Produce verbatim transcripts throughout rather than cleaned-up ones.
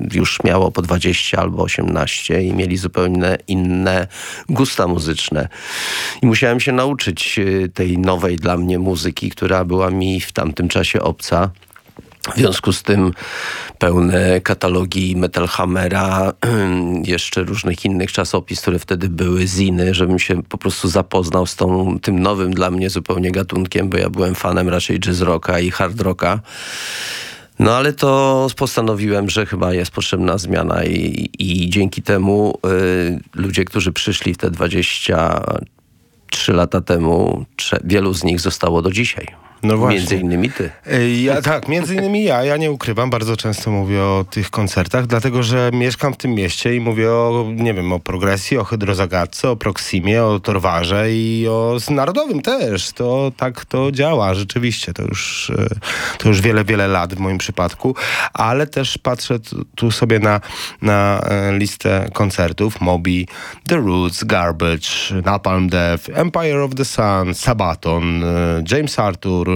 już miało po dwadzieścia albo osiemnaście i mieli zupełnie inne gusta muzyczne. I musiałem się nauczyć tej nowej dla mnie muzyki, która była mi w tamtym czasie obca. W związku z tym pełne katalogi Metal Hammera, jeszcze różnych innych czasopis, które wtedy były, ziny, żebym się po prostu zapoznał z tą, tym nowym dla mnie zupełnie gatunkiem, bo ja byłem fanem raczej jazz rocka i hard rocka. No ale to postanowiłem, że chyba jest potrzebna zmiana i, i dzięki temu y, ludzie, którzy przyszli w te dwadzieścia trzy lata temu, wielu z nich zostało do dzisiaj. No właśnie. Między innymi ty. Ja, tak, między innymi ja. Ja nie ukrywam, bardzo często mówię o tych koncertach, dlatego że mieszkam w tym mieście i mówię o, nie wiem, o progresji, o hydrozagadce, o Proximie, o Torwarze i o Narodowym też. To tak to działa, rzeczywiście. To już, to już wiele, wiele lat w moim przypadku, ale też patrzę tu sobie na, na listę koncertów. Moby, The Roots, Garbage, Napalm Death, Empire of the Sun, Sabaton, James Arthur,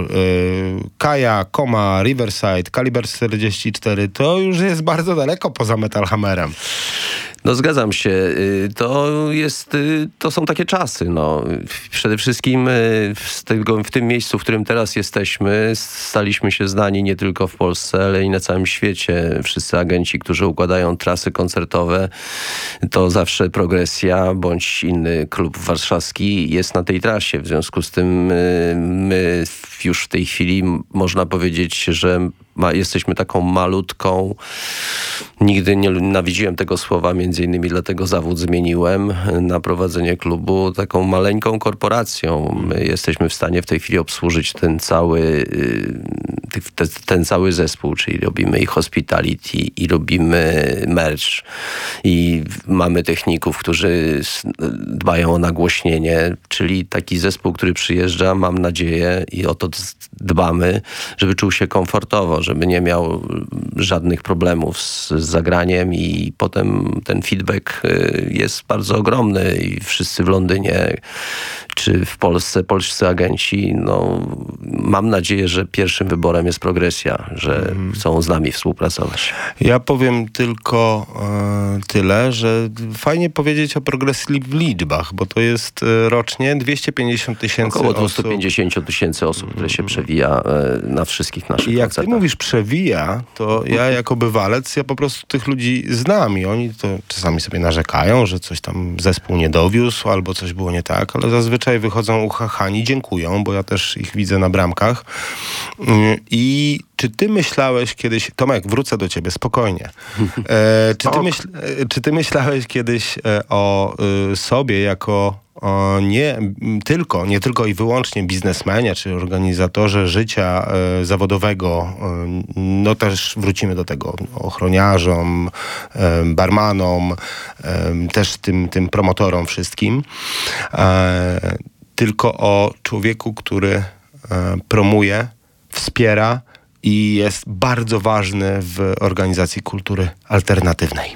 Kaja, Koma, Riverside, Kaliber czterdzieści cztery, to już jest bardzo daleko poza Metal Hammerem. No zgadzam się. To jest, to są takie czasy. No. Przede wszystkim w, tego, w tym miejscu, w którym teraz jesteśmy, staliśmy się znani nie tylko w Polsce, ale i na całym świecie. Wszyscy agenci, którzy układają trasy koncertowe, to zawsze Progresja bądź inny klub warszawski jest na tej trasie. W związku z tym my już w tej chwili można powiedzieć, że Ma, jesteśmy taką malutką, nigdy nie nienawidziłem tego słowa, między innymi dlatego zawód zmieniłem na prowadzenie klubu, taką maleńką korporacją. My jesteśmy w stanie w tej chwili obsłużyć ten cały, ten, ten cały zespół, czyli robimy i hospitality, i robimy merch, i mamy techników, którzy dbają o nagłośnienie, czyli taki zespół, który przyjeżdża, mam nadzieję, i o to dbamy, żeby czuł się komfortowo, żeby nie miał żadnych problemów z zagraniem i potem ten feedback jest bardzo ogromny i wszyscy w Londynie czy w Polsce, polscy agenci, no mam nadzieję, że pierwszym wyborem jest Progresja, że mm. chcą z nami współpracować. Ja powiem tylko e, tyle, że fajnie powiedzieć o Progresji w liczbach, bo to jest e, rocznie dwieście pięćdziesiąt tysięcy Około osób. dwieście pięćdziesiąt tysięcy osób, które się przewija e, na wszystkich naszych I jak koncertach. ty mówisz przewija, to ja jako bywalec, ja po prostu tych ludzi znam i oni to czasami sobie narzekają, że coś tam zespół nie dowiózł albo coś było nie tak, ale zazwyczaj wychodzą uchachani, dziękują, bo ja też ich widzę na bramkach. I czy ty myślałeś kiedyś, Tomek, wrócę do ciebie, spokojnie. E, czy, ty myśl, czy ty myślałeś kiedyś o y, sobie jako o nie tylko, nie tylko i wyłącznie biznesmenie, czy organizatorze życia e, zawodowego, e, no też wrócimy do tego, ochroniarzom, e, barmanom, e, też tym, tym promotorom wszystkim, e, tylko o człowieku, który e, promuje, wspiera i jest bardzo ważny w organizacji kultury alternatywnej.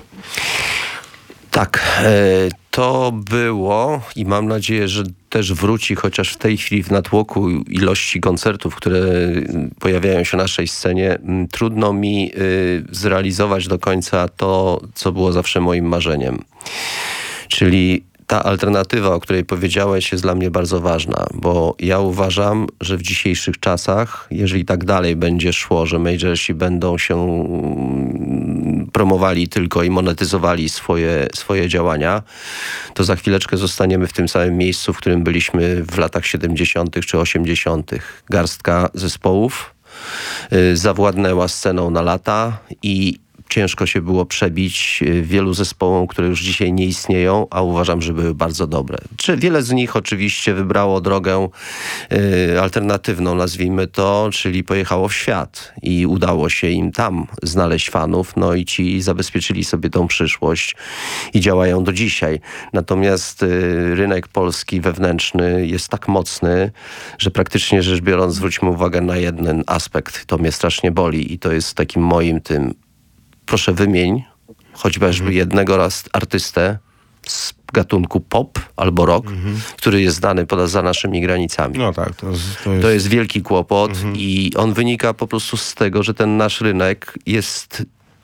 Tak, to było i mam nadzieję, że też wróci, chociaż w tej chwili w natłoku ilości koncertów, które pojawiają się na naszej scenie, trudno mi zrealizować do końca to, co było zawsze moim marzeniem. Czyli ta alternatywa, o której powiedziałeś, jest dla mnie bardzo ważna, bo ja uważam, że w dzisiejszych czasach, jeżeli tak dalej będzie szło, że majorsi będą się promowali tylko i monetyzowali swoje, swoje działania, to za chwileczkę zostaniemy w tym samym miejscu, w którym byliśmy w latach siedemdziesiątych czy osiemdziesiątych. Garstka zespołów yy, zawładnęła sceną na lata i ciężko się było przebić wielu zespołom, które już dzisiaj nie istnieją, a uważam, że były bardzo dobre. Czy wiele z nich oczywiście wybrało drogę y, alternatywną, nazwijmy to, czyli pojechało w świat i udało się im tam znaleźć fanów, no i ci zabezpieczyli sobie tą przyszłość i działają do dzisiaj. Natomiast y, rynek polski wewnętrzny jest tak mocny, że praktycznie rzecz biorąc zwróćmy uwagę na jeden aspekt. To mnie strasznie boli i to jest takim moim tym proszę wymień choćby mm. jednego raz artystę z gatunku pop albo rock, mm-hmm. który jest znany poza naszymi granicami. No tak, to, to, jest... to jest wielki kłopot mm-hmm. i on wynika po prostu z tego, że ten nasz rynek jest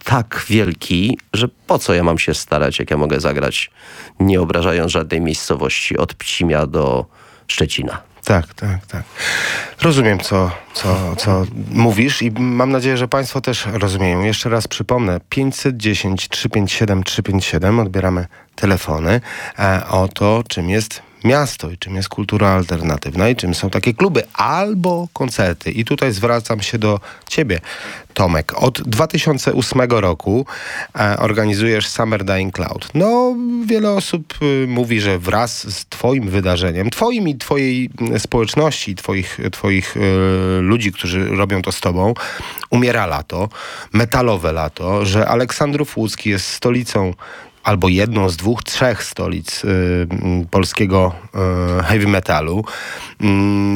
tak wielki, że po co ja mam się starać, jak ja mogę zagrać, nie obrażając żadnej miejscowości, od Pcimia do Szczecina. Tak, tak, tak. Rozumiem, co, co, co mówisz i mam nadzieję, że państwo też rozumieją. Jeszcze raz przypomnę, pięćset dziesięć, trzysta pięćdziesiąt siedem, trzysta pięćdziesiąt siedem, odbieramy telefony e, o to, czym jest miasto i czym jest kultura alternatywna i czym są takie kluby albo koncerty. I tutaj zwracam się do ciebie, Tomek. Od dwa tysiące ósmego roku e, organizujesz Summer Dying Cloud. No, wiele osób y, mówi, że wraz z twoim wydarzeniem, twoim i twojej społeczności, twoich, twoich y, ludzi, którzy robią to z tobą, umiera lato, metalowe lato, że Aleksandrów Łódzki jest stolicą albo jedną z dwóch, trzech stolic y, polskiego y, heavy metalu. Y,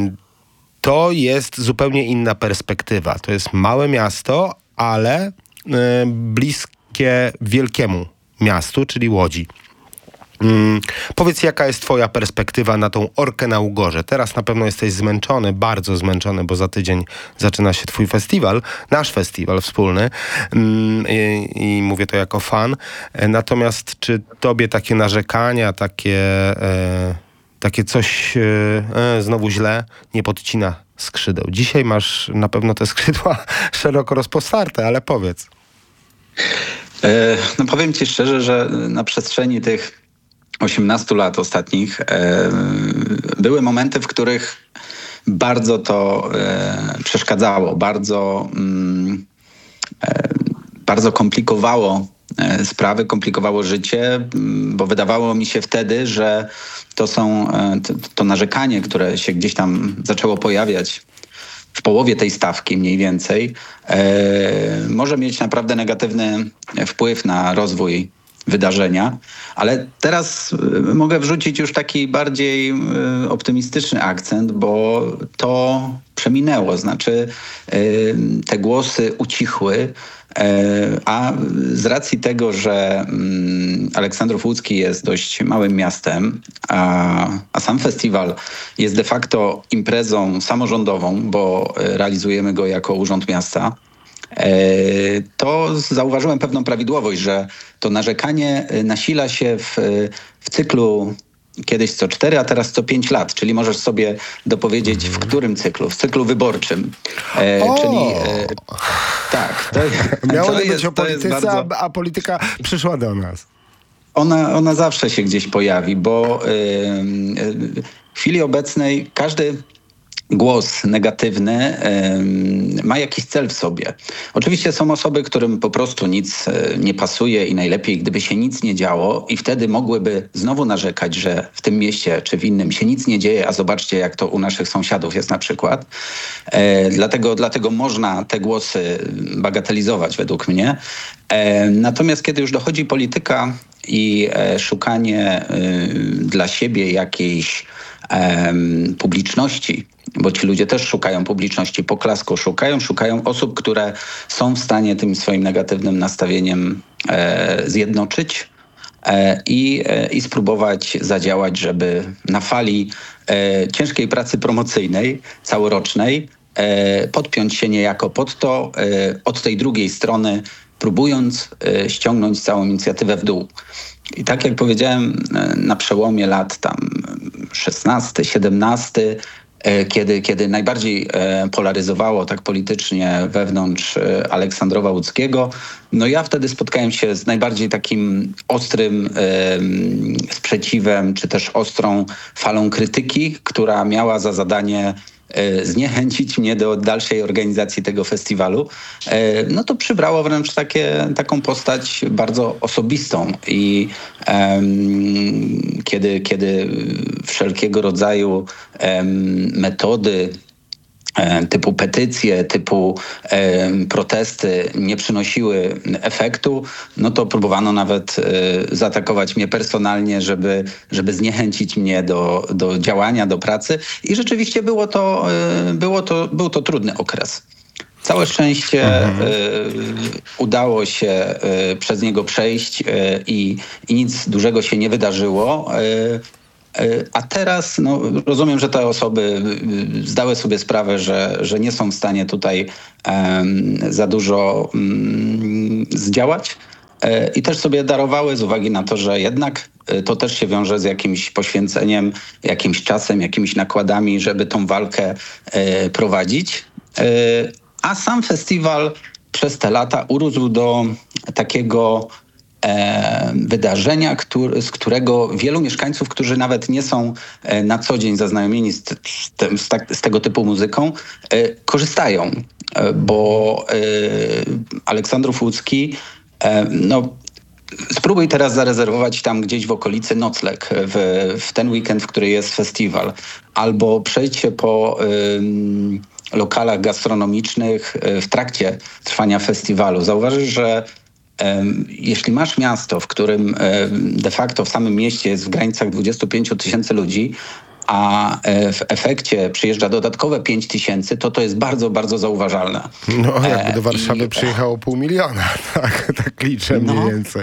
to jest zupełnie inna perspektywa. To jest małe miasto, ale y, bliskie wielkiemu miastu, czyli Łodzi. Hmm. Powiedz, jaka jest twoja perspektywa na tą Orkę na Ugorze? Teraz na pewno jesteś zmęczony, bardzo zmęczony, bo za tydzień zaczyna się twój festiwal, nasz festiwal wspólny hmm. I, i mówię to jako fan. Natomiast czy tobie takie narzekania, takie, e, takie coś e, znowu źle nie podcina skrzydeł? Dzisiaj masz na pewno te skrzydła szeroko rozpostarte, ale powiedz. E, no powiem ci szczerze, że na przestrzeni tych osiemnastu lat ostatnich e, były momenty, w których bardzo to e, przeszkadzało, bardzo, mm, e, bardzo komplikowało e, sprawy, komplikowało życie, m, bo wydawało mi się wtedy, że to są e, to, to narzekanie, które się gdzieś tam zaczęło pojawiać w połowie tej stawki mniej więcej, e, może mieć naprawdę negatywny wpływ na rozwój wydarzenia, ale teraz y, mogę wrzucić już taki bardziej y, optymistyczny akcent, bo to przeminęło, znaczy y, te głosy ucichły, y, a z racji tego, że y, Aleksandrów Łódzki jest dość małym miastem, a, a sam festiwal jest de facto imprezą samorządową, bo y, realizujemy go jako Urząd Miasta, to zauważyłem pewną prawidłowość, że to narzekanie nasila się w, w cyklu kiedyś co cztery, a teraz co pięć lat, czyli możesz sobie dopowiedzieć, w którym cyklu? W cyklu wyborczym. E, czyli e, tak. To, Miało to nie jest, być o polityce, bardzo... a, a polityka przyszła do nas. Ona, ona zawsze się gdzieś pojawi, bo e, w chwili obecnej każdy głos negatywny y, ma jakiś cel w sobie. Oczywiście są osoby, którym po prostu nic y, nie pasuje i najlepiej, gdyby się nic nie działo i wtedy mogłyby znowu narzekać, że w tym mieście czy w innym się nic nie dzieje, a zobaczcie, jak to u naszych sąsiadów jest na przykład. Y, dlatego, dlatego można te głosy bagatelizować według mnie. Y, natomiast kiedy już dochodzi polityka i y, szukanie y, dla siebie jakiejś y, publiczności, bo ci ludzie też szukają publiczności, poklasku, szukają, szukają osób, które są w stanie tym swoim negatywnym nastawieniem e, zjednoczyć e, i, e, i spróbować zadziałać, żeby na fali e, ciężkiej pracy promocyjnej, całorocznej, e, podpiąć się niejako pod to e, od tej drugiej strony, próbując e, ściągnąć całą inicjatywę w dół. I tak jak powiedziałem, e, na przełomie lat tam szesnasty, siedemnasty, Kiedy, kiedy najbardziej e, polaryzowało tak politycznie wewnątrz e, Aleksandrowa Łódzkiego, no ja wtedy spotkałem się z najbardziej takim ostrym e, sprzeciwem, czy też ostrą falą krytyki, która miała za zadanie e, zniechęcić mnie do dalszej organizacji tego festiwalu. E, no to przybrało wręcz takie, taką postać bardzo osobistą i e, kiedy, kiedy wszelkiego rodzaju e, metody e, typu petycje, typu e, protesty nie przynosiły efektu, no to próbowano nawet e, zaatakować mnie personalnie, żeby, żeby zniechęcić mnie do, do działania, do pracy. I rzeczywiście było to, e, było to, był to trudny okres. Całe szczęście mhm. y, udało się y, przez niego przejść y, i, i nic dużego się nie wydarzyło. Y, A teraz no, rozumiem, że te osoby zdały sobie sprawę, że, że nie są w stanie tutaj um, za dużo um, zdziałać i też sobie darowały z uwagi na to, że jednak to też się wiąże z jakimś poświęceniem, jakimś czasem, jakimiś nakładami, żeby tą walkę e, prowadzić. E, a sam festiwal przez te lata urósł do takiego e, wydarzenia, który, z którego wielu mieszkańców, którzy nawet nie są e, na co dzień zaznajomieni z, z, z, tak, z tego typu muzyką, e, korzystają, e, bo e, Aleksandrów Łódzki e, no, spróbuj teraz zarezerwować tam gdzieś w okolicy nocleg w, w ten weekend, w który jest festiwal. Albo przejdź się po ym, lokalach gastronomicznych w trakcie trwania festiwalu. Zauważysz, że ym, jeśli masz miasto, w którym ym, de facto w samym mieście jest w granicach dwadzieścia pięć tysięcy ludzi, a w efekcie przyjeżdża dodatkowe pięć tysięcy, to to jest bardzo, bardzo zauważalne. No, jakby do Warszawy I, przyjechało pół miliona, tak, tak liczę mniej no. więcej.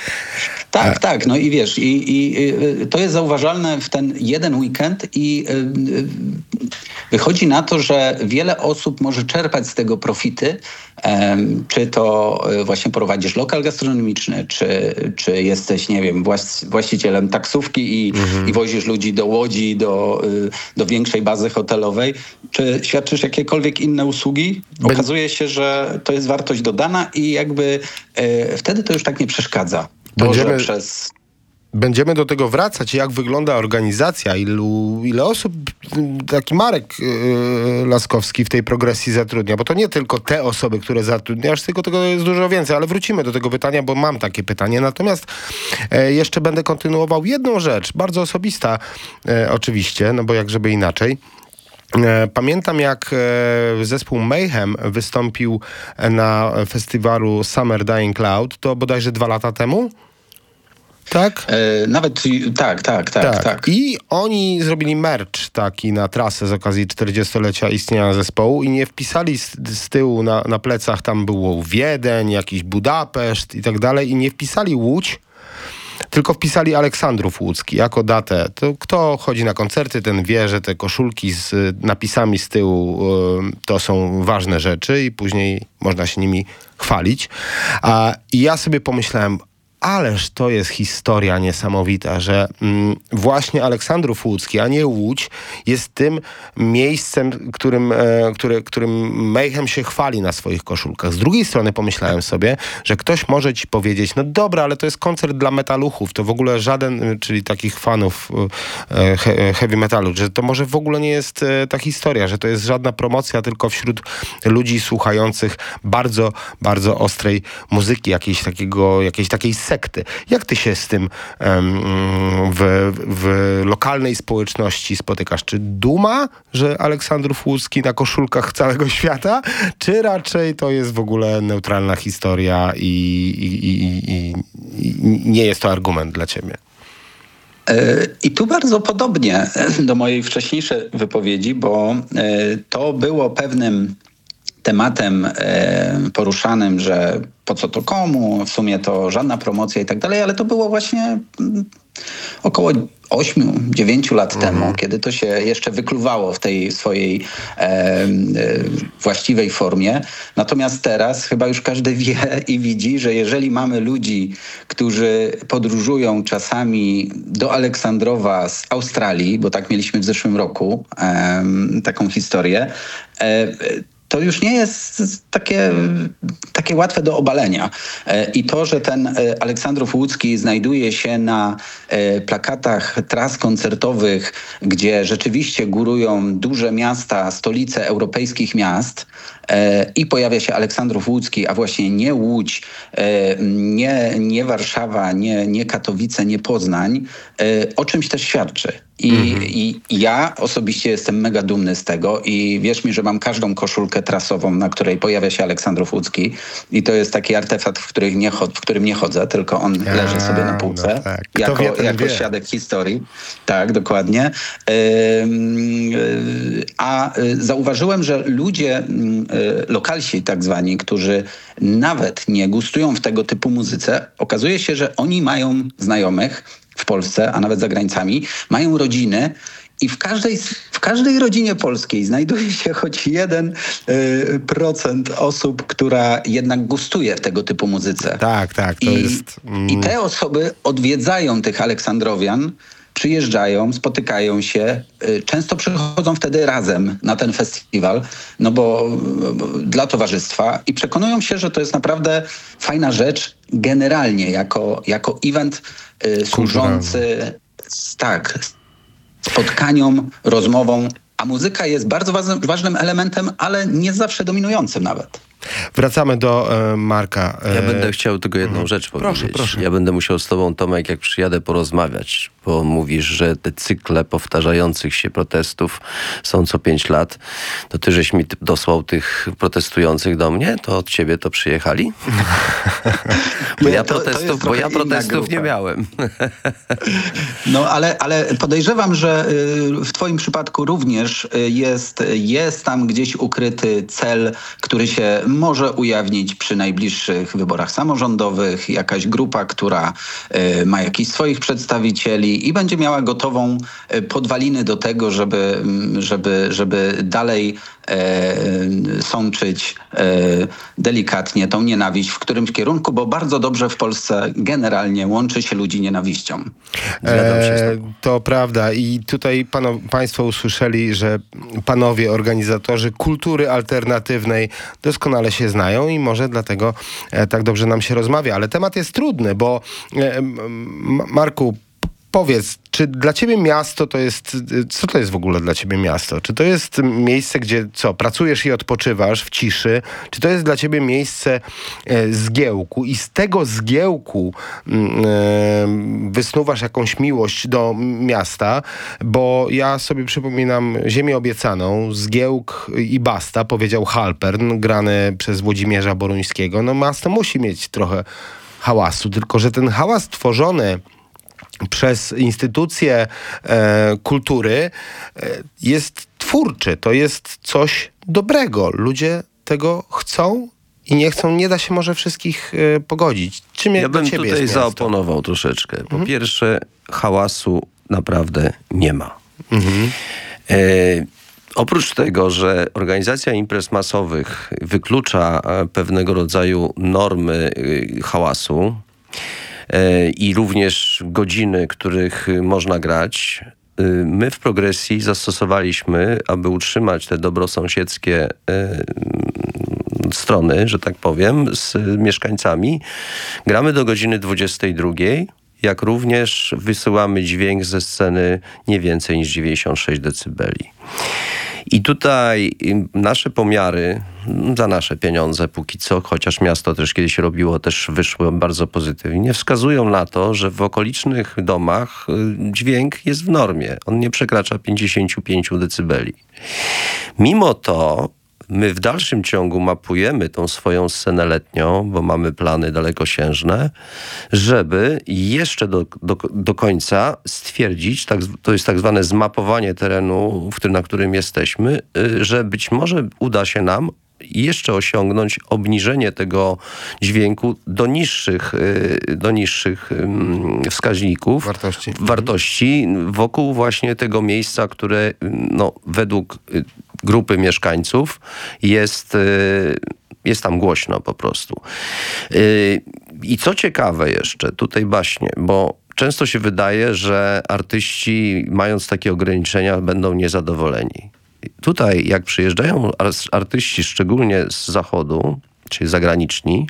Tak, tak, no i wiesz, i, i, i to jest zauważalne w ten jeden weekend i y, y, wychodzi na to, że wiele osób może czerpać z tego profity, um, czy to właśnie prowadzisz lokal gastronomiczny, czy, czy jesteś, nie wiem, właś, właścicielem taksówki i, mhm. i wozisz ludzi do Łodzi, do, y, do większej bazy hotelowej, czy świadczysz jakiekolwiek inne usługi. Ben... Okazuje się, że to jest wartość dodana i jakby y, wtedy to już tak nie przeszkadza. To, Będziemy, przez... będziemy do tego wracać, jak wygląda organizacja, ilu, ile osób taki Marek yy, Laskowski w tej progresji zatrudnia, bo to nie tylko te osoby, które zatrudniasz, tylko tego jest dużo więcej, ale wrócimy do tego pytania, bo mam takie pytanie. Natomiast e, jeszcze będę kontynuował jedną rzecz, bardzo osobista e, oczywiście, no bo jak żeby inaczej. Pamiętam, jak zespół Mayhem wystąpił na festiwalu Summer Dying Cloud, to bodajże dwa lata temu? Tak? E, nawet tak, tak, tak, tak, tak. I oni zrobili merch taki na trasę z okazji czterdziestolecia istnienia zespołu i nie wpisali z, z tyłu na, na plecach, tam było Wiedeń, jakiś Budapeszt i tak dalej, i nie wpisali Łódź, tylko wpisali Aleksandrów Łódzki jako datę. To kto chodzi na koncerty, ten wie, że te koszulki z napisami z tyłu y, to są ważne rzeczy i później można się nimi chwalić. A ja sobie pomyślałem, ależ to jest historia niesamowita, że mm, właśnie Aleksandrów Łódzki, a nie Łódź, jest tym miejscem, którym, e, które, którym Mayhem się chwali na swoich koszulkach. Z drugiej strony pomyślałem sobie, że ktoś może ci powiedzieć, no dobra, ale to jest koncert dla metaluchów, to w ogóle żaden, czyli takich fanów e, he, heavy metalu, że to może w ogóle nie jest e, ta historia, że to jest żadna promocja, tylko wśród ludzi słuchających bardzo, bardzo ostrej muzyki, jakiejś, takiego, jakiejś takiej sekty. Jak ty się z tym um, w, w lokalnej społeczności spotykasz? Czy duma, że Aleksandrów Łódzki na koszulkach całego świata? Czy raczej to jest w ogóle neutralna historia i, i, i, i, i nie jest to argument dla ciebie? I tu bardzo podobnie do mojej wcześniejszej wypowiedzi, bo to było pewnym tematem e, poruszanym, że po co to komu, w sumie to żadna promocja i tak dalej, ale to było właśnie mm, około ośmiu, dziewięciu lat mhm. temu, kiedy to się jeszcze wykluwało w tej swojej e, e, właściwej formie. Natomiast teraz chyba już każdy wie i widzi, że jeżeli mamy ludzi, którzy podróżują czasami do Aleksandrowa z Australii, bo tak mieliśmy w zeszłym roku e, taką historię, e, to już nie jest takie, takie łatwe do obalenia. I to, że ten Aleksandrów Łódzki znajduje się na plakatach tras koncertowych, gdzie rzeczywiście górują duże miasta, stolice europejskich miast i pojawia się Aleksandrów Łódzki, a właśnie nie Łódź, nie, nie Warszawa, nie, nie Katowice, nie Poznań, o czymś też świadczy. I, mhm. I ja osobiście jestem mega dumny z tego i wierz mi, że mam każdą koszulkę trasową, na której pojawia się Aleksandrów Łódzki i to jest taki artefakt, w, których nie chod- w którym nie chodzę, tylko on a, leży sobie na półce no tak. jako, wie, jako wie. świadek historii. Tak, dokładnie. Yy, a zauważyłem, że ludzie, yy, lokalsi tak zwani, którzy nawet nie gustują w tego typu muzyce, okazuje się, że oni mają znajomych w Polsce, a nawet za granicami, mają rodziny i w każdej, w każdej rodzinie polskiej znajduje się choć jeden y, procent osób, która jednak gustuje w tego typu muzyce. Tak, tak, to I, jest... Mm. I te osoby odwiedzają tych Aleksandrowian, przyjeżdżają, spotykają się, y, często przychodzą wtedy razem na ten festiwal, no bo, bo dla towarzystwa i przekonują się, że to jest naprawdę fajna rzecz generalnie jako, jako event y, służący z, tak, spotkaniom, rozmowom, a muzyka jest bardzo ważnym, ważnym elementem, ale nie zawsze dominującym nawet. Wracamy do e, Marka. E, Ja będę chciał tylko jedną mhm. rzecz powiedzieć. Proszę, proszę. Ja będę musiał z tobą, Tomek, jak przyjadę, porozmawiać, bo mówisz, że te cykle powtarzających się protestów są co pięć lat. To ty żeś mi dosłał tych protestujących do mnie? To od ciebie to przyjechali? bo, Nie, ja to- to protestów, jest bo ja trochę inna protestów nie grupa. miałem. No ale, ale podejrzewam, że y, w twoim przypadku również y, jest, jest tam gdzieś ukryty cel, który się może ujawnić przy najbliższych wyborach samorządowych. Jakaś grupa, która y, ma jakichś swoich przedstawicieli i będzie miała gotową y, podwaliny do tego, żeby, mm, żeby, żeby dalej e, sączyć e, delikatnie tą nienawiść w którymś kierunku, bo bardzo dobrze w Polsce generalnie łączy się ludzi nienawiścią. Zgadzam się z E, tobą. to prawda i tutaj pano, państwo usłyszeli, że panowie organizatorzy kultury alternatywnej doskonale się znają i może dlatego e, tak dobrze nam się rozmawia. Ale temat jest trudny, bo e, m, Marku, p- powiedz, czy dla ciebie miasto to jest, co to jest w ogóle dla ciebie miasto? Czy to jest miejsce, gdzie co, pracujesz i odpoczywasz w ciszy? Czy to jest dla ciebie miejsce e, zgiełku i z tego zgiełku mm, e, wysnuwasz jakąś miłość do miasta? Bo ja sobie przypominam Ziemię Obiecaną, zgiełk i basta, powiedział Halpern, grany przez Włodzimierza Boruńskiego. No miasto musi mieć trochę hałasu, tylko że ten hałas tworzony przez instytucje e, kultury e, jest twórczy. To jest coś dobrego. Ludzie tego chcą i nie chcą. Nie da się może wszystkich e, pogodzić. Czym Ja dla bym ciebie tutaj jest miasto? zaoponował troszeczkę. Po pierwsze, hałasu naprawdę nie ma. E, oprócz tego, że organizacja imprez masowych wyklucza e, pewnego rodzaju normy e, hałasu e, i również godziny, których można grać, e, my w Progresji zastosowaliśmy, aby utrzymać te dobrosąsiedzkie e, strony, że tak powiem, z mieszkańcami. Gramy do godziny dwudziestej drugiej, jak również wysyłamy dźwięk ze sceny nie więcej niż dziewięćdziesiąt sześć decybeli. I tutaj nasze pomiary, za nasze pieniądze póki co, chociaż miasto też kiedyś robiło, też wyszło bardzo pozytywnie, wskazują na to, że w okolicznych domach dźwięk jest w normie. On nie przekracza pięćdziesiąt pięć decybeli. Mimo to my w dalszym ciągu mapujemy tą swoją scenę letnią, bo mamy plany dalekosiężne, żeby jeszcze do, do, do końca stwierdzić, tak, to jest tak zwane zmapowanie terenu, w którym, na którym jesteśmy, że być może uda się nam jeszcze osiągnąć obniżenie tego dźwięku do niższych, do niższych wskaźników, Wartości. wartości wokół właśnie tego miejsca, które no, według grupy mieszkańców jest, jest tam głośno po prostu. I co ciekawe jeszcze, tutaj baśnie, bo często się wydaje, że artyści, mając takie ograniczenia, będą niezadowoleni. Tutaj, jak przyjeżdżają artyści, szczególnie z zachodu, czyli zagraniczni,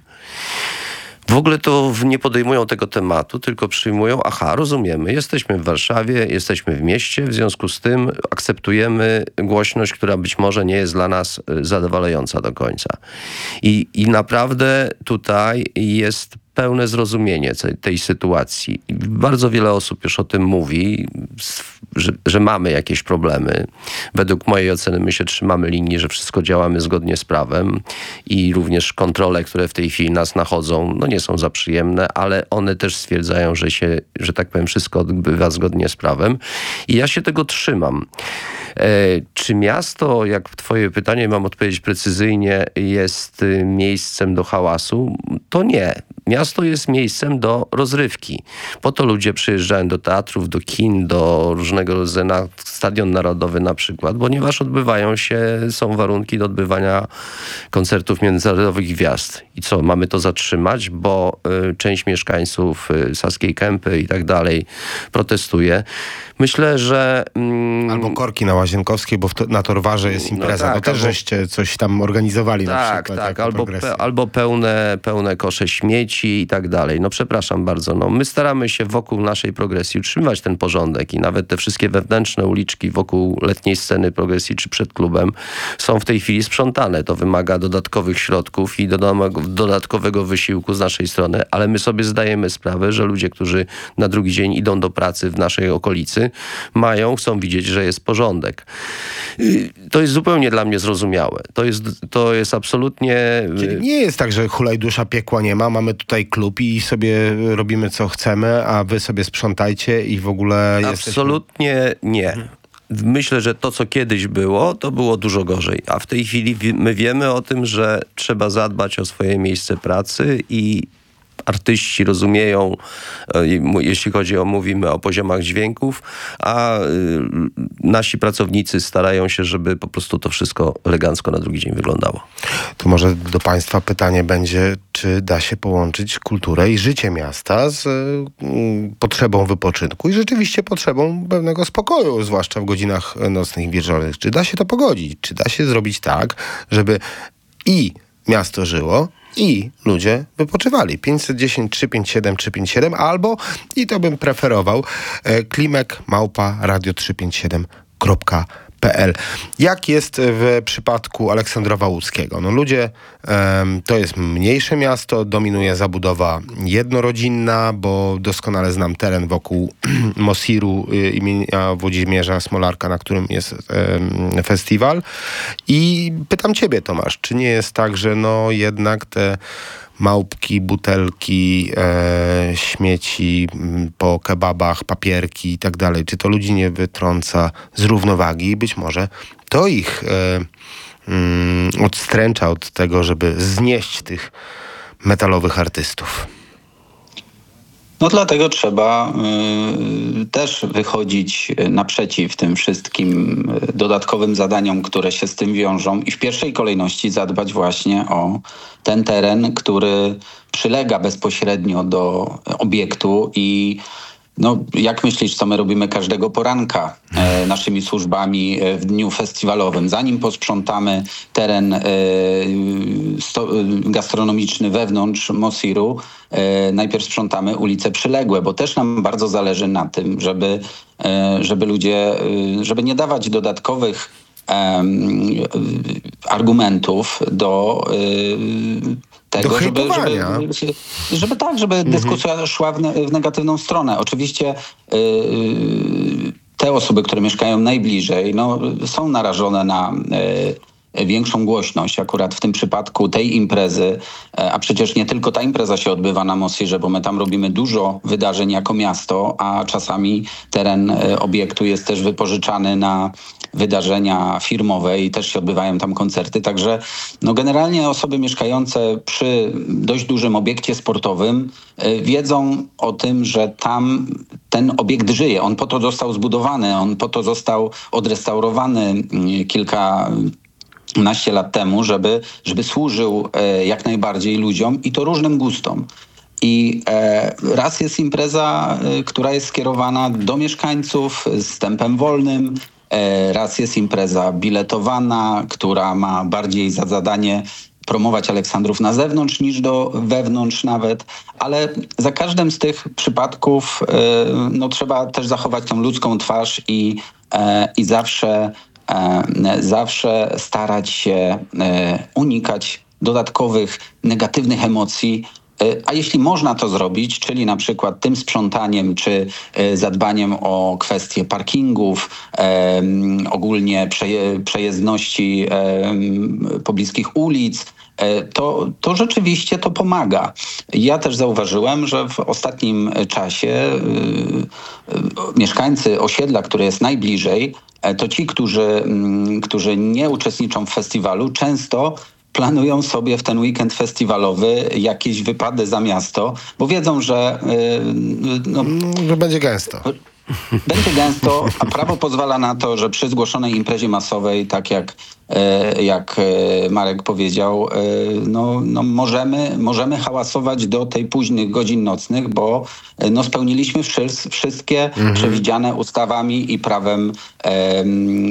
w ogóle to nie podejmują tego tematu, tylko przyjmują, aha, rozumiemy, jesteśmy w Warszawie, jesteśmy w mieście, w związku z tym akceptujemy głośność, która być może nie jest dla nas zadowalająca do końca. I, i naprawdę tutaj jest pełne zrozumienie tej, tej sytuacji. Bardzo wiele osób już o tym mówi, że, że mamy jakieś problemy. Według mojej oceny my się trzymamy linii, że wszystko działamy zgodnie z prawem i również kontrole, które w tej chwili nas nachodzą, no nie są za przyjemne, ale one też stwierdzają, że się, że tak powiem, wszystko odbywa zgodnie z prawem. I ja się tego trzymam. E, czy miasto, jak twoje pytanie mam odpowiedzieć precyzyjnie, jest miejscem do hałasu? To nie. miasto jest miejscem do rozrywki. Po to ludzie przyjeżdżają do teatrów, do kin, do różnego rodzaju, na Stadion Narodowy na przykład, ponieważ odbywają się, są warunki do odbywania koncertów międzynarodowych gwiazd. I co, mamy to zatrzymać, bo y, część mieszkańców y, Saskiej Kępy i tak dalej protestuje. Myślę, że... Mm, Albo korki na Łazienkowskiej, bo w to, na Torwarze jest impreza. No tak, to też albo, żeście coś tam organizowali na tak, przykład. Tak, albo, pe, albo pełne, pełne kosze śmieci i tak dalej. No przepraszam bardzo. No, my staramy się wokół naszej progresji utrzymywać ten porządek i nawet te wszystkie wewnętrzne uliczki wokół letniej sceny progresji czy przed klubem są w tej chwili sprzątane. To wymaga dodatkowych środków i dodatkowego wysiłku z naszej strony, ale my sobie zdajemy sprawę, że ludzie, którzy na drugi dzień idą do pracy w naszej okolicy, mają, chcą widzieć, że jest porządek. To jest zupełnie dla mnie zrozumiałe. To jest, to jest absolutnie... Czyli nie jest tak, że hulajdusza piekła nie ma, mamy tutaj klub i sobie robimy co chcemy, a wy sobie sprzątajcie i w ogóle Absolutnie jesteśmy... nie. Myślę, że to, co kiedyś było, to było dużo gorzej. A w tej chwili my wiemy o tym, że trzeba zadbać o swoje miejsce pracy i artyści rozumieją, jeśli chodzi o, mówimy o poziomach dźwięków, a nasi pracownicy starają się, żeby po prostu to wszystko elegancko na drugi dzień wyglądało. To może do państwa pytanie będzie, czy da się połączyć kulturę i życie miasta z y, potrzebą wypoczynku i rzeczywiście potrzebą pewnego spokoju, zwłaszcza w godzinach nocnych i wieczornych. Czy da się to pogodzić? Czy da się zrobić tak, żeby i miasto żyło, i ludzie wypoczywali. pięćset dziesięć trzysta pięćdziesiąt siedem trzysta pięćdziesiąt siedem albo, i to bym preferował, klimek małpa radio trzysta pięćdziesiąt siedem kropka p l. Jak jest w przypadku Aleksandrowa Łódzkiego? No ludzie, um, to jest mniejsze miasto, dominuje zabudowa jednorodzinna, bo doskonale znam teren wokół Mosiru y, imienia Włodzimierza Smolarka, na którym jest um, festiwal. I pytam ciebie, Tomasz, czy nie jest tak, że no jednak te małpki, butelki, e, śmieci po kebabach, papierki i tak dalej. Czy to ludzi nie wytrąca z równowagi i być może to ich e, mm, odstręcza od tego, żeby znieść tych metalowych artystów? No dlatego trzeba y, też wychodzić naprzeciw tym wszystkim dodatkowym zadaniom, które się z tym wiążą i w pierwszej kolejności zadbać właśnie o ten teren, który przylega bezpośrednio do obiektu i no, jak myślisz, co my robimy każdego poranka e, naszymi służbami e, w dniu festiwalowym? Zanim posprzątamy teren e, sto, gastronomiczny wewnątrz Mosiru, e, najpierw sprzątamy ulice przyległe, bo też nam bardzo zależy na tym, żeby, e, żeby ludzie, e, żeby nie dawać dodatkowych e, argumentów do e, tego, żeby, żeby, żeby tak, żeby mhm. dyskusja szła w, ne, w negatywną stronę. Oczywiście yy, te osoby, które mieszkają najbliżej, no, są narażone na yy, większą głośność akurat w tym przypadku tej imprezy, a przecież nie tylko ta impreza się odbywa na Mosirze, bo my tam robimy dużo wydarzeń jako miasto, a czasami teren obiektu jest też wypożyczany na wydarzenia firmowe i też się odbywają tam koncerty, także no generalnie osoby mieszkające przy dość dużym obiekcie sportowym y, wiedzą o tym, że tam ten obiekt żyje. On po to został zbudowany, on po to został odrestaurowany y, kilka naście lat temu, żeby, żeby służył e, jak najbardziej ludziom i to różnym gustom. I e, raz jest impreza, e, która jest skierowana do mieszkańców z tempem wolnym, e, raz jest impreza biletowana, która ma bardziej za zadanie promować Aleksandrów na zewnątrz niż do wewnątrz nawet, ale za każdym z tych przypadków e, no, trzeba też zachować tą ludzką twarz i, e, i zawsze zawsze starać się unikać dodatkowych negatywnych emocji, a jeśli można to zrobić, czyli na przykład tym sprzątaniem, czy zadbaniem o kwestie parkingów, ogólnie przejezdności pobliskich ulic, To, to rzeczywiście to pomaga. Ja też zauważyłem, że w ostatnim czasie yy, yy, mieszkańcy osiedla, które jest najbliżej, to ci, którzy, którzy nie uczestniczą w festiwalu, często planują sobie w ten weekend festiwalowy jakieś wypady za miasto, bo wiedzą, że yy, no, Że będzie gęsto. będzie gęsto, a prawo pozwala na to, że przy zgłoszonej imprezie masowej, tak jak, e, jak e, Marek powiedział, e, no, no możemy, możemy hałasować do tej późnych godzin nocnych, bo e, no spełniliśmy wszys- wszystkie mhm. przewidziane ustawami i prawem e, e,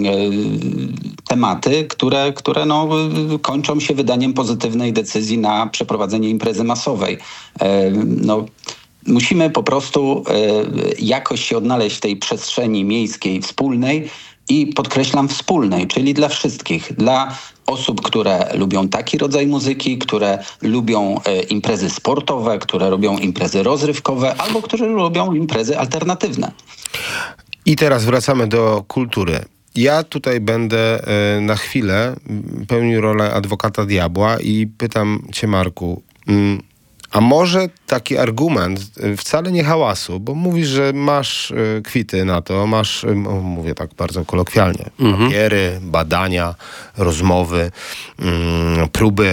tematy, które, które no, kończą się wydaniem pozytywnej decyzji na przeprowadzenie imprezy masowej. E, no, Musimy po prostu y, jakoś się odnaleźć w tej przestrzeni miejskiej, wspólnej i podkreślam wspólnej, czyli dla wszystkich. Dla osób, które lubią taki rodzaj muzyki, które lubią y, imprezy sportowe, które lubią imprezy rozrywkowe albo które lubią imprezy alternatywne. I teraz wracamy do kultury. Ja tutaj będę y, na chwilę pełnił rolę adwokata diabła i pytam cię, Marku, y, a może taki argument wcale nie hałasu, bo mówisz, że masz y, kwity na to, masz, y, mówię tak bardzo kolokwialnie, mhm. papiery, badania, rozmowy, y, próby,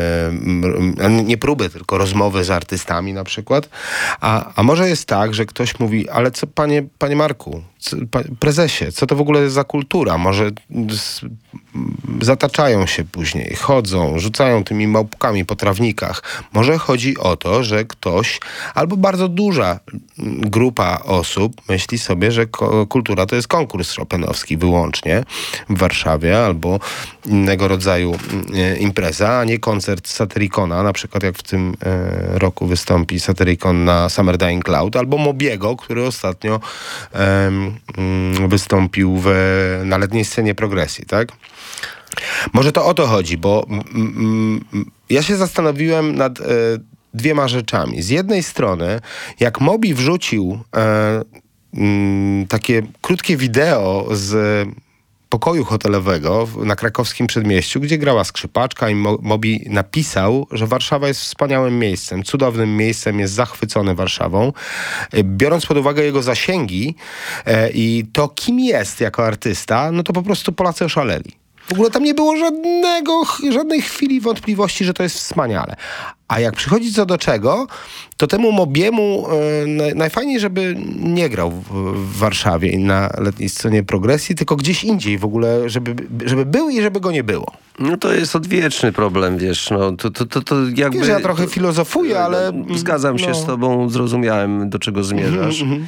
y, nie próby, tylko rozmowy z artystami na przykład. A, a może jest tak, że ktoś mówi, ale co panie, panie Marku, co, pa, prezesie, co to w ogóle jest za kultura? Może z, zataczają się później, chodzą, rzucają tymi małpkami po trawnikach. Może chodzi o to, że ktoś albo bardzo duża grupa osób myśli sobie, że ko- kultura to jest konkurs chopinowski wyłącznie w Warszawie albo innego rodzaju e, impreza, a nie koncert Satyricona, na przykład jak w tym e, roku wystąpi Satyricon na Summer Dying Cloud, albo Mobiego, który ostatnio e, m, wystąpił w, na letniej scenie progresji, tak? Może to o to chodzi, bo mm, mm, ja się zastanowiłem nad e, dwiema rzeczami. Z jednej strony, jak Mobi wrzucił e, m, takie krótkie wideo z pokoju hotelowego w, na krakowskim przedmieściu, gdzie grała skrzypaczka i Mo, Mobi napisał, że Warszawa jest wspaniałym miejscem, cudownym miejscem, jest zachwycony Warszawą. E, biorąc pod uwagę jego zasięgi e, i to, kim jest jako artysta, no to po prostu Polacy oszaleli. W ogóle tam nie było żadnego, żadnej chwili wątpliwości, że to jest wspaniale. A jak przychodzi co do czego, to temu Mobiemu e, najfajniej, żeby nie grał w, w Warszawie i na letniej scenie progresji, tylko gdzieś indziej w ogóle, żeby, żeby był i żeby go nie było. No to jest odwieczny problem, wiesz, no to, to, to, to jakby... Wiesz, ja trochę filozofuję, ale... Zgadzam się no. z tobą, zrozumiałem, do czego zmierzasz. Mm-hmm.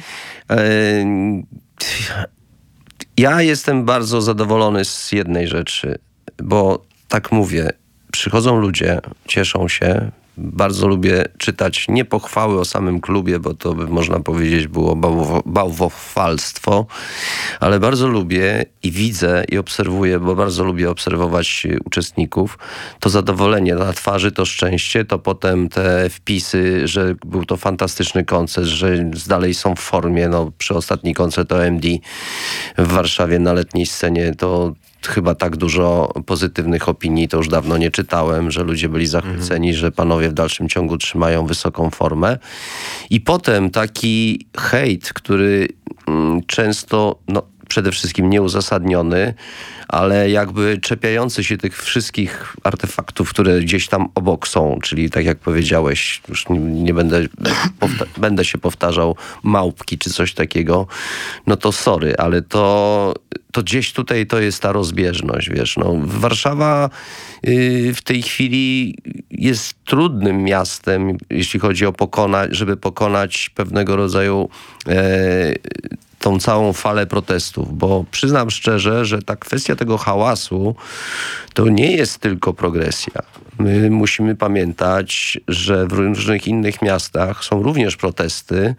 e, Ja jestem bardzo zadowolony z jednej rzeczy, bo tak mówię, przychodzą ludzie, cieszą się, bardzo lubię czytać nie pochwały o samym klubie, bo to by można powiedzieć było bałwo, bałwochwalstwo, ale bardzo lubię i widzę i obserwuję, bo bardzo lubię obserwować uczestników, to zadowolenie na twarzy, to szczęście, to potem te wpisy, że był to fantastyczny koncert, że dalej są w formie. No, przy ostatni koncert O M D w Warszawie na letniej scenie to chyba tak dużo pozytywnych opinii to już dawno nie czytałem, że ludzie byli zachwyceni, mhm. że panowie w dalszym ciągu trzymają wysoką formę. I potem taki hejt, który mm, często, no przede wszystkim nieuzasadniony, ale jakby czepiający się tych wszystkich artefaktów, które gdzieś tam obok są, czyli tak jak powiedziałeś, już nie, nie będę, powta- będę się powtarzał, małpki czy coś takiego, no to sorry, ale to, to gdzieś tutaj to jest ta rozbieżność, wiesz, no Warszawa yy, w tej chwili jest trudnym miastem, jeśli chodzi o pokonać, żeby pokonać pewnego rodzaju yy, tą całą falę protestów, bo przyznam szczerze, że ta kwestia tego hałasu to nie jest tylko progresja. My musimy pamiętać, że w różnych innych miastach są również protesty,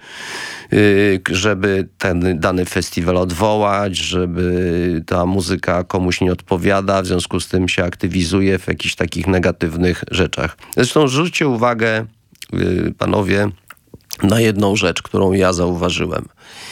żeby ten dany festiwal odwołać, żeby ta muzyka komuś nie odpowiada, w związku z tym się aktywizuje w jakichś takich negatywnych rzeczach. Zresztą zwróćcie uwagę, panowie, na jedną rzecz, którą ja zauważyłem.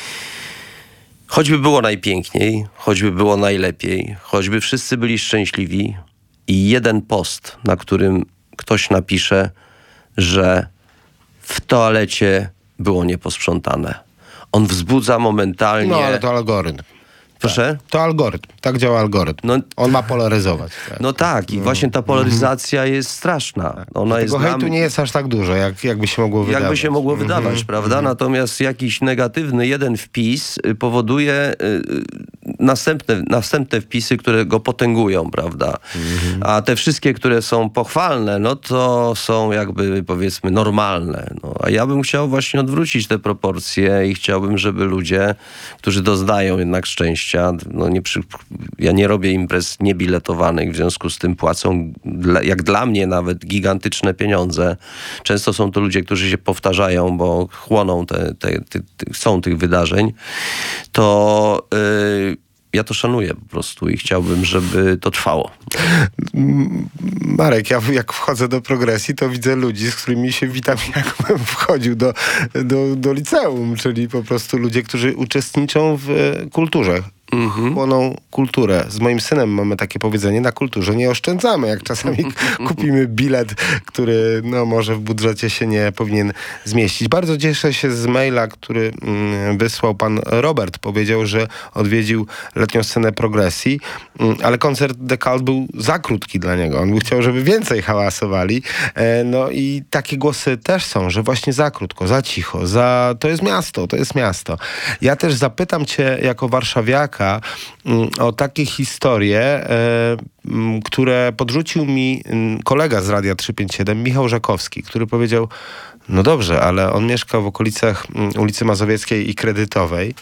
Choćby było najpiękniej, choćby było najlepiej, choćby wszyscy byli szczęśliwi i jeden post, na którym ktoś napisze, że w toalecie było nieposprzątane. On wzbudza momentalnie... No, ale to algorytm. Proszę? To algorytm. Tak działa algorytm. No, On ma polaryzować. Tak. no tak, i właśnie ta polaryzacja jest straszna. Ona jest Tego dla hejtu mnie- nie jest aż tak dużo, jak, jakby się mogło wydawać. Jakby się mogło wydawać, prawda? Natomiast jakiś negatywny jeden wpis y, powoduje y, y, następne, następne wpisy, które go potęgują, prawda? A te wszystkie, które są pochwalne, no to są jakby powiedzmy normalne. No, a ja bym chciał właśnie odwrócić te proporcje i chciałbym, żeby ludzie, którzy doznają jednak szczęścia, no nie przy, ja nie robię imprez niebiletowanych, w związku z tym płacą, dla, jak dla mnie nawet, gigantyczne pieniądze. Często są to ludzie, którzy się powtarzają, bo chłoną te, te, te, te, chcą tych wydarzeń. To yy, ja to szanuję po prostu i chciałbym, żeby to trwało. Marek, ja jak wchodzę do progresji, to widzę ludzi, z którymi się witam, jakbym wchodził do, do, do liceum, czyli po prostu ludzie, którzy uczestniczą w e, kulturze. Mhm. Chłoną kulturę. Z moim synem mamy takie powiedzenie, na kulturze nie oszczędzamy. Jak czasami kupimy bilet, który no, może w budżecie się nie powinien zmieścić. Bardzo cieszę się z maila, który mm, wysłał pan Robert. Powiedział, że odwiedził letnią scenę progresji, mm, ale koncert The Cult był za krótki dla niego. On by chciał, żeby więcej hałasowali. E, no i takie głosy też są, że właśnie za krótko, za cicho, za... to jest miasto, to jest miasto. Ja też zapytam cię jako warszawiaka o takie historie, które podrzucił mi kolega z Radia trzysta pięćdziesiąt siedem, Michał Żakowski, który powiedział, no dobrze, ale on mieszka w okolicach ulicy Mazowieckiej i Kredytowej.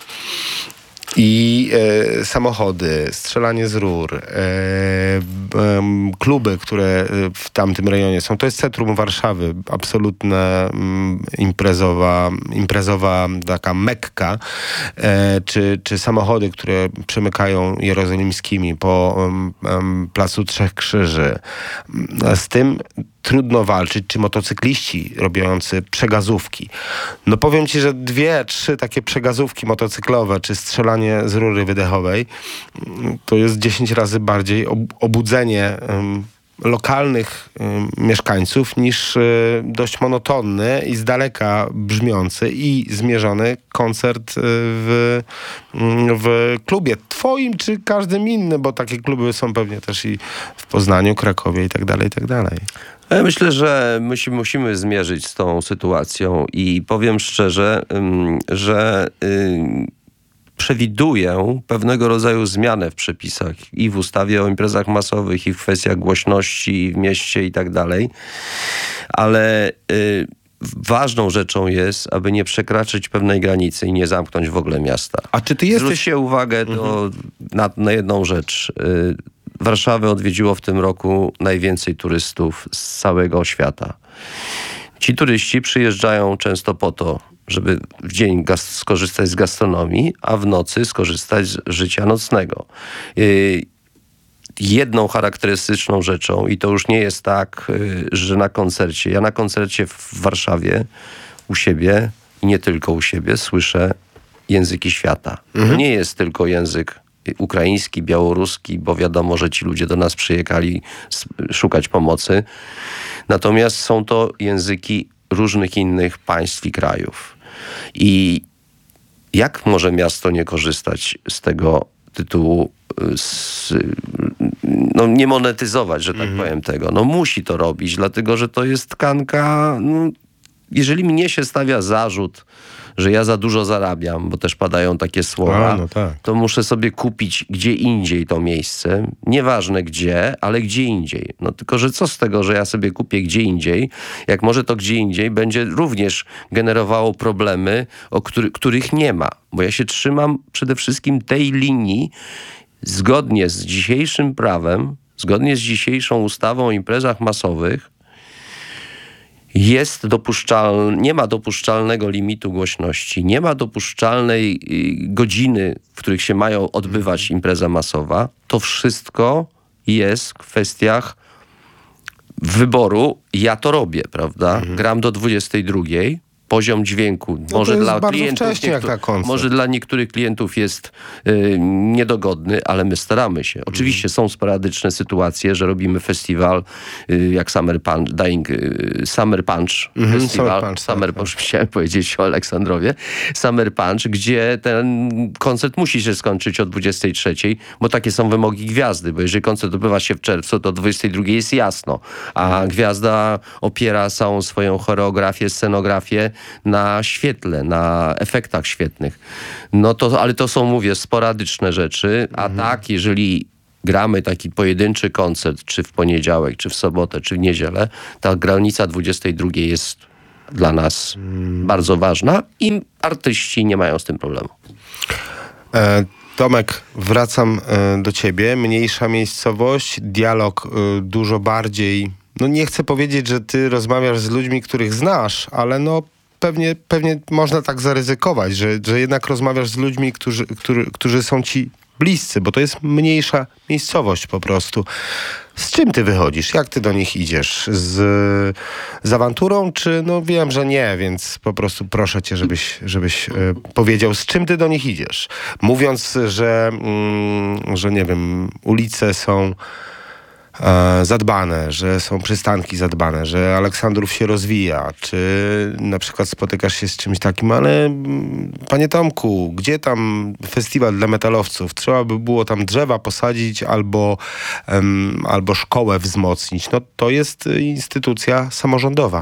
I e, samochody, strzelanie z rur, e, e, kluby, które w tamtym rejonie są. To jest centrum Warszawy, absolutna m, imprezowa, imprezowa taka Mekka, e, czy, czy samochody, które przemykają jerozolimskimi po m, m, Placu Trzech Krzyży. Z tym trudno walczyć, czy motocykliści robiący przegazówki. No powiem ci, że dwie, trzy takie przegazówki motocyklowe, czy strzelanie z rury wydechowej, to jest dziesięć razy bardziej ob- obudzenie um, lokalnych um, mieszkańców niż y, dość monotonny i z daleka brzmiący i zmierzony koncert y, w, y, w klubie twoim czy każdym innym, bo takie kluby są pewnie też i w Poznaniu, Krakowie i tak dalej, i tak dalej. Ja myślę, że my się musimy zmierzyć z tą sytuacją i powiem szczerze, że przewiduję pewnego rodzaju zmianę w przepisach i w ustawie o imprezach masowych, i w kwestiach głośności w mieście i tak dalej, ale ważną rzeczą jest, aby nie przekraczać pewnej granicy i nie zamknąć w ogóle miasta. A czy ty jesteś... Zwróćcie uwagę do, mhm. na, na jedną rzecz. Warszawę odwiedziło w tym roku najwięcej turystów z całego świata. Ci turyści przyjeżdżają często po to, żeby w dzień gaz- skorzystać z gastronomii, a w nocy skorzystać z życia nocnego. Yy, jedną charakterystyczną rzeczą, i to już nie jest tak, yy, że na koncercie, ja na koncercie w Warszawie u siebie i nie tylko u siebie słyszę języki świata. Mhm. To nie jest tylko język ukraiński, białoruski, bo wiadomo, że ci ludzie do nas przyjechali szukać pomocy. Natomiast są to języki różnych innych państw i krajów. I jak może miasto nie korzystać z tego tytułu, z, no nie monetyzować, że tak mhm. powiem tego. No musi to robić, dlatego że to jest tkanka... No, jeżeli mnie się stawia zarzut, że ja za dużo zarabiam, bo też padają takie słowa, A, no tak. to muszę sobie kupić gdzie indziej to miejsce. Nieważne gdzie, ale gdzie indziej. No tylko, że co z tego, że ja sobie kupię gdzie indziej, jak może to gdzie indziej będzie również generowało problemy, o który, których nie ma. Bo ja się trzymam przede wszystkim tej linii zgodnie z dzisiejszym prawem, zgodnie z dzisiejszą ustawą o imprezach masowych, jest dopuszczalny, nie ma dopuszczalnego limitu głośności, nie ma dopuszczalnej godziny, w których się mają odbywać impreza masowa. To wszystko jest w kwestiach wyboru. Ja to robię, prawda? Mhm. Gram do dwudziestej drugiej poziom dźwięku. No może to jest dla bardzo klientów wcześnie jak niektó- na koncert. może dla niektórych klientów jest y, niedogodny, ale my staramy się. Oczywiście Mhm. są sporadyczne sytuacje, że robimy festiwal y, jak Summer Punch, Dying, y, Summer Punch Mhm, Festival. Summer Punch, Summer tak, Punch, chciałem powiedzieć o Aleksandrowie. Summer Punch, gdzie ten koncert musi się skończyć o dwudziestej trzeciej, bo takie są wymogi gwiazdy, bo jeżeli koncert odbywa się w czerwcu, to o dwudziestej drugiej jest jasno, a gwiazda opiera całą swoją choreografię, scenografię na świetle, na efektach świetnych. No to, ale to są, mówię, sporadyczne rzeczy, a tak, jeżeli gramy taki pojedynczy koncert, czy w poniedziałek, czy w sobotę, czy w niedzielę, ta granica dwudziestej drugiej jest dla nas bardzo ważna i artyści nie mają z tym problemu. E, Tomek, wracam e, do ciebie. Mniejsza miejscowość, dialog e, dużo bardziej... No nie chcę powiedzieć, że ty rozmawiasz z ludźmi, których znasz, ale no pewnie, pewnie można tak zaryzykować, że, że jednak rozmawiasz z ludźmi, którzy, którzy, którzy są ci bliscy, bo to jest mniejsza miejscowość po prostu. Z czym ty wychodzisz? Jak ty do nich idziesz? Z, z awanturą, czy no wiem, że nie, więc po prostu proszę cię, żebyś, żebyś e, powiedział, z czym ty do nich idziesz? Mówiąc, że, mm, że nie wiem, ulice są e, zadbane, że są przystanki zadbane, że Aleksandrów się rozwija, czy na przykład spotykasz się z czymś takim, ale mm, panie Tomku, gdzie tam festiwal dla metalowców? Trzeba by było tam drzewa posadzić albo, em, albo szkołę wzmocnić. No to jest instytucja samorządowa.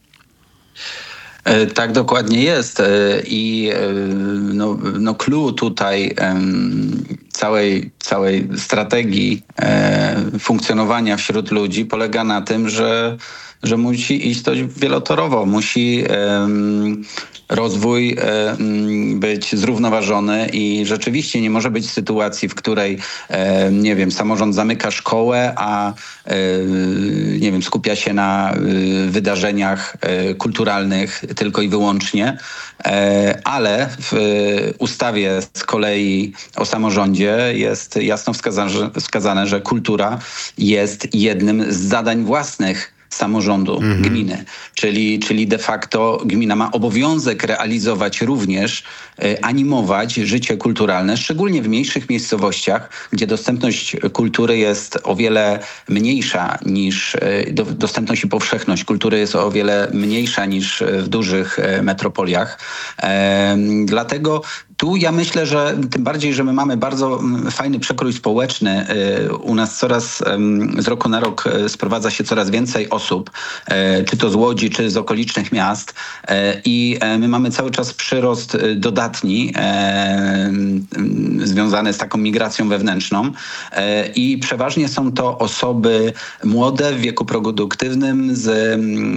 E, Tak dokładnie jest e, i e, no, no clue tutaj em, całej, całej strategii e, funkcjonowania wśród ludzi polega na tym, że, że musi iść to wielotorowo, musi em, rozwój e, być zrównoważony i rzeczywiście nie może być sytuacji, w której e, nie wiem, samorząd zamyka szkołę, a e, nie wiem, skupia się na e, wydarzeniach e, kulturalnych tylko i wyłącznie, e, ale w e, ustawie z kolei o samorządzie jest jasno wskazane, że, wskazane, że kultura jest jednym z zadań własnych samorządu mhm. gminy. Czyli, czyli de facto gmina ma obowiązek realizować również, e, animować życie kulturalne, szczególnie w mniejszych miejscowościach, gdzie dostępność kultury jest o wiele mniejsza niż, e, do, dostępność i powszechność kultury jest o wiele mniejsza niż w dużych e, metropoliach. E, dlatego tu ja myślę, że tym bardziej, że my mamy bardzo fajny przekrój społeczny. U nas coraz z roku na rok sprowadza się coraz więcej osób, czy to z Łodzi, czy z okolicznych miast i my mamy cały czas przyrost dodatni związany z taką migracją wewnętrzną i przeważnie są to osoby młode w wieku produktywnym z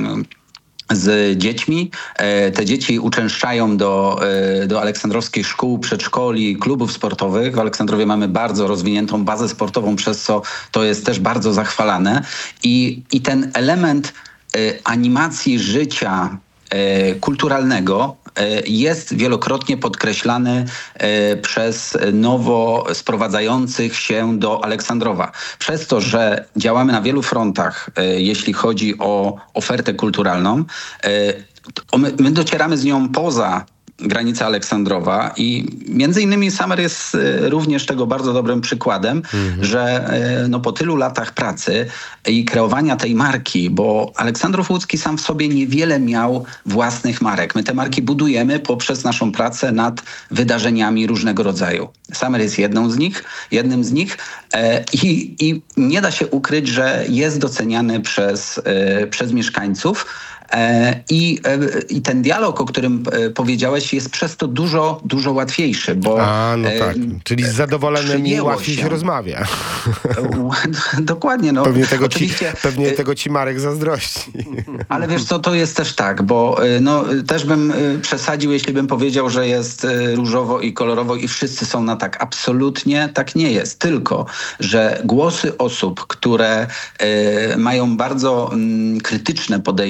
z dziećmi. Te dzieci uczęszczają do, do aleksandrowskich szkół, przedszkoli, klubów sportowych. W Aleksandrowie mamy bardzo rozwiniętą bazę sportową, przez co to jest też bardzo zachwalane. I, i ten element animacji życia kulturalnego jest wielokrotnie podkreślany przez nowo sprowadzających się do Aleksandrowa. Przez to, że działamy na wielu frontach, jeśli chodzi o ofertę kulturalną, my, my docieramy z nią poza granica Aleksandrowa i między innymi Summer jest również tego bardzo dobrym przykładem, mhm. że no, po tylu latach pracy i kreowania tej marki, bo Aleksandrów Łódzki sam w sobie niewiele miał własnych marek. My te marki budujemy poprzez naszą pracę nad wydarzeniami różnego rodzaju. Summer jest jedną z nich, jednym z nich e, i, i nie da się ukryć, że jest doceniany przez, e, przez mieszkańców. I, I ten dialog, o którym powiedziałeś, jest przez to dużo, dużo łatwiejszy, bo... A, no tak. Czyli z zadowolonymi łatwiej się, się rozmawia. Dokładnie. No. Pewnie, tego Oczywiście, ci, pewnie tego ci Marek zazdrości. Ale wiesz co, to jest też tak, bo no, też bym przesadził, jeśli bym powiedział, że jest różowo i kolorowo i wszyscy są na tak. Absolutnie tak nie jest. Tylko, że głosy osób, które y, mają bardzo y, krytyczne podejście do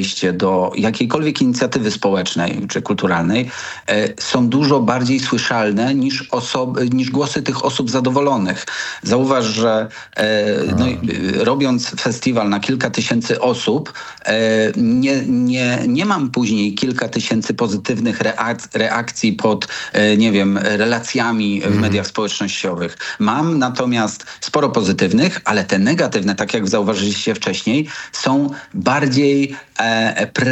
do jakiejkolwiek inicjatywy społecznej czy kulturalnej e, są dużo bardziej słyszalne niż, osoby, niż głosy tych osób zadowolonych. Zauważ, że e, no, robiąc festiwal na kilka tysięcy osób, e, nie, nie, nie mam później kilka tysięcy pozytywnych reak- reakcji pod, e, nie wiem, relacjami w mediach społecznościowych. Mam natomiast sporo pozytywnych, ale te negatywne, tak jak zauważyliście wcześniej, są bardziej e, pre,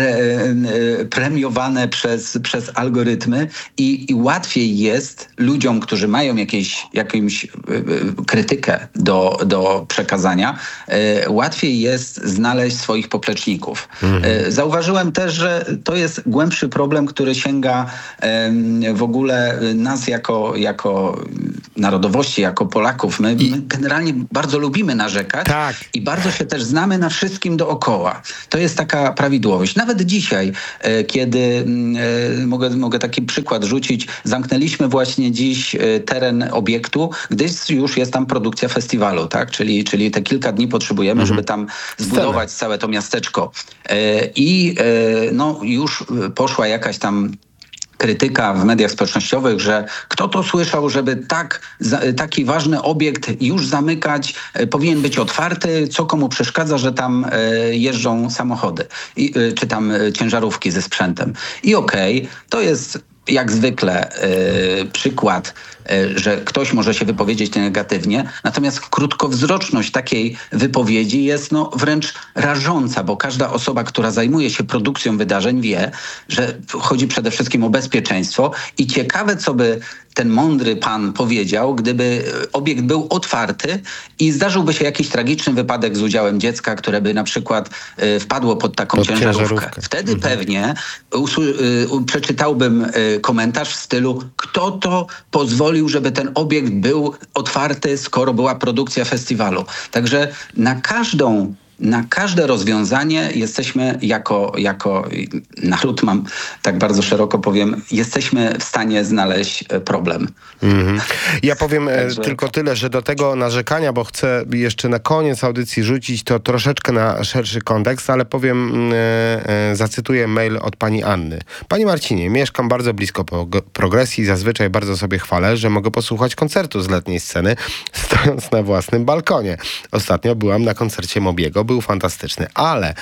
e, premiowane przez, przez algorytmy i, i łatwiej jest ludziom, którzy mają jakieś, jakąś e, krytykę do, do przekazania, e, łatwiej jest znaleźć swoich popleczników. Mhm. E, zauważyłem też, że to jest głębszy problem, który sięga e, w ogóle nas jako, jako narodowości, jako Polaków. My, I... my generalnie bardzo lubimy narzekać tak. i bardzo się też znamy na wszystkim dookoła. To jest taka prawidłowość. Nawet dzisiaj, e, kiedy e, mogę, mogę taki przykład rzucić, zamknęliśmy właśnie dziś e, teren obiektu, gdyż już jest tam produkcja festiwalu, tak? Czyli, czyli te kilka dni potrzebujemy, mhm. żeby tam zbudować Sceny. całe to miasteczko. E, I e, no, już poszła jakaś tam krytyka w mediach społecznościowych, że kto to słyszał, żeby tak, za, taki ważny obiekt już zamykać, e, powinien być otwarty, co komu przeszkadza, że tam e, jeżdżą samochody i, e, czy tam e, ciężarówki ze sprzętem. I okej, okay, to jest jak zwykle e, przykład, e, że ktoś może się wypowiedzieć negatywnie, natomiast krótkowzroczność takiej wypowiedzi jest no, wręcz rażąca, bo każda osoba, która zajmuje się produkcją wydarzeń, wie, że chodzi przede wszystkim o bezpieczeństwo i ciekawe, co by ten mądry pan powiedział, gdyby obiekt był otwarty i zdarzyłby się jakiś tragiczny wypadek z udziałem dziecka, które by na przykład y, wpadło pod taką pod ciężarówkę. ciężarówkę. Wtedy mhm. pewnie usły, y, przeczytałbym y, komentarz w stylu, kto to pozwolił, żeby ten obiekt był otwarty, skoro była produkcja festiwalu. Także na każdą Na każde rozwiązanie jesteśmy jako, jako naród, mam tak bardzo szeroko powiem, jesteśmy w stanie znaleźć problem. Mm-hmm. Ja powiem Także... tylko tyle, że do tego narzekania, bo chcę jeszcze na koniec audycji rzucić to troszeczkę na szerszy kontekst, ale powiem, e, e, zacytuję mail od pani Anny. Pani Marcinie, mieszkam bardzo blisko Progresji i zazwyczaj bardzo sobie chwalę, że mogę posłuchać koncertu z letniej sceny, stojąc na własnym balkonie. Ostatnio byłam na koncercie Mobiego, był fantastyczny, ale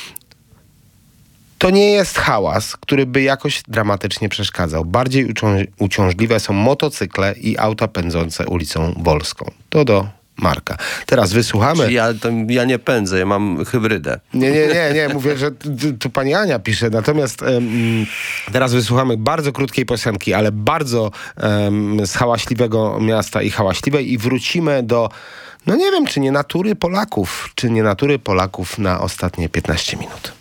to nie jest hałas, który by jakoś dramatycznie przeszkadzał. Bardziej uciąż- uciążliwe są motocykle i auta pędzące ulicą Wolską. To do Marka. Teraz wysłuchamy... Ja, to, ja nie pędzę, ja mam hybrydę. Nie, nie, nie, nie. Mówię, że tu pani Ania pisze. Natomiast um, teraz wysłuchamy bardzo krótkiej piosenki, ale bardzo um, z hałaśliwego miasta i hałaśliwej i wrócimy do no nie wiem, czy nie natury Polaków, czy nie natury Polaków na ostatnie piętnaście minut.